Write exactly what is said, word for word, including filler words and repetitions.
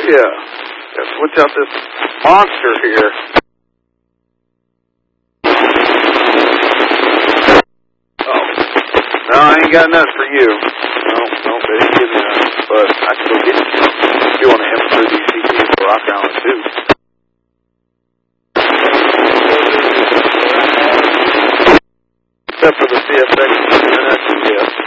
Yeah. Yeah, switch out this monster here. Oh. No, I ain't got nothing for you. No, no, they didn't give me nothing. But I can go get you. If you want to hammer through these C Ps for Rock Island, too. Except for the C S X and N S, yes.